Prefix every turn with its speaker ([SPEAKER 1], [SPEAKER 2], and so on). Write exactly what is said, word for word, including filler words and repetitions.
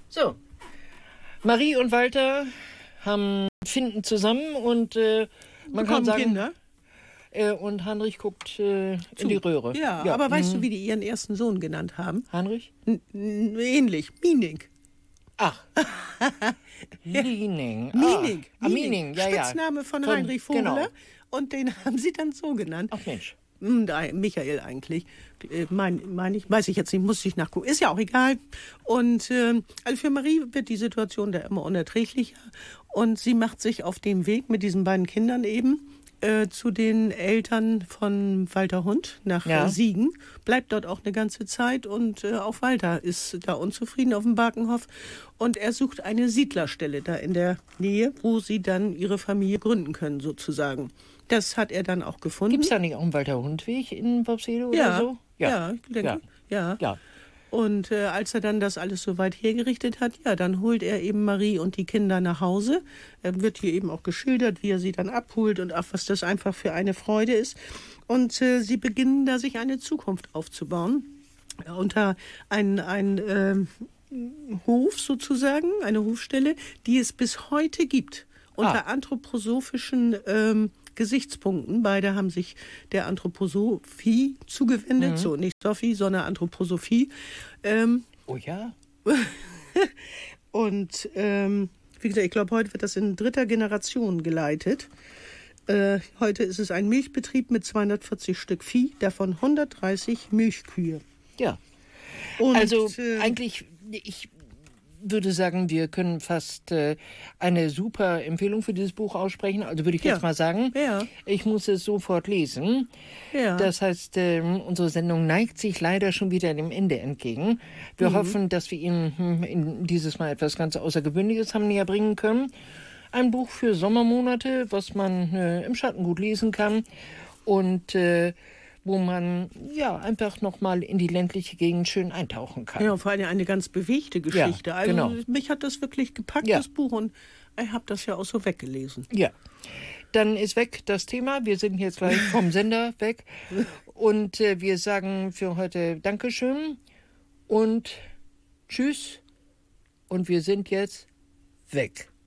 [SPEAKER 1] So, Marie und Walter haben, finden zusammen und äh, man kann sagen...
[SPEAKER 2] Kinder.
[SPEAKER 1] Äh, und Heinrich guckt äh, in die Röhre.
[SPEAKER 2] Ja, ja. aber weißt mhm. du, wie die ihren ersten Sohn genannt haben?
[SPEAKER 1] Heinrich?
[SPEAKER 2] N- n- ähnlich, Minik.
[SPEAKER 1] Ach. Mining.
[SPEAKER 2] Ah. Mining.
[SPEAKER 1] Ah, Mining, ja, ja.
[SPEAKER 2] Spitzname von, von Heinrich Vogler. Genau. Und den haben sie dann so genannt.
[SPEAKER 1] Ach Mensch.
[SPEAKER 2] Michael eigentlich, meine mein ich, weiß ich jetzt nicht, muss ich nachgucken, ist ja auch egal. Und äh, also für Marie wird die Situation da immer unerträglicher und sie macht sich auf dem Weg mit diesen beiden Kindern eben äh, zu den Eltern von Walter Hund nach ja. Siegen, bleibt dort auch eine ganze Zeit und äh, auch Walter ist da unzufrieden auf dem Barkenhof und er sucht eine Siedlerstelle da in der Nähe, wo sie dann ihre Familie gründen können sozusagen. Das hat er dann auch gefunden.
[SPEAKER 1] Gibt es da nicht auch einen Walter-Hund-Weg in Worpswede oder
[SPEAKER 2] ja,
[SPEAKER 1] so?
[SPEAKER 2] Ja, ja, ich denke, ja. ja. ja. Und äh, als er dann das alles so weit hergerichtet hat, ja, dann holt er eben Marie und die Kinder nach Hause. Er wird hier eben auch geschildert, wie er sie dann abholt und auch, was das einfach für eine Freude ist. Und äh, sie beginnen da, sich eine Zukunft aufzubauen. Unter ein, ein äh, Hof sozusagen, eine Hofstelle, die es bis heute gibt. Unter ah. anthroposophischen ähm, Gesichtspunkten. Beide haben sich der Anthroposophie zugewendet. Mhm. So, nicht Sophie, sondern Anthroposophie. Ähm,
[SPEAKER 1] oh ja?
[SPEAKER 2] Und ähm, wie gesagt, ich glaube, heute wird das in dritter Generation geleitet. Äh, heute ist es ein Milchbetrieb mit zweihundertvierzig Stück Vieh, davon hundertdreißig Milchkühe.
[SPEAKER 1] Ja. Und, also äh, eigentlich, ich würde sagen, wir können fast äh, eine super Empfehlung für dieses Buch aussprechen. Also würde ich jetzt ja. mal sagen,
[SPEAKER 2] ja.
[SPEAKER 1] ich muss es sofort lesen.
[SPEAKER 2] Ja.
[SPEAKER 1] Das heißt, äh, unsere Sendung neigt sich leider schon wieder dem Ende entgegen. Wir mhm. hoffen, dass wir Ihnen hm, dieses Mal etwas ganz Außergewöhnliches haben näher bringen können. Ein Buch für Sommermonate, was man äh, im Schatten gut lesen kann und äh, wo man ja einfach nochmal in die ländliche Gegend schön eintauchen kann.
[SPEAKER 2] Ja, vor allem eine ganz bewegte Geschichte.
[SPEAKER 1] Ja,
[SPEAKER 2] also
[SPEAKER 1] genau.
[SPEAKER 2] mich hat das wirklich gepackt,
[SPEAKER 1] ja.
[SPEAKER 2] das Buch, und ich habe das ja auch so weggelesen.
[SPEAKER 1] Ja, dann ist weg das Thema. Wir sind jetzt gleich vom Sender weg und äh, wir sagen für heute Dankeschön und Tschüss und wir sind jetzt weg.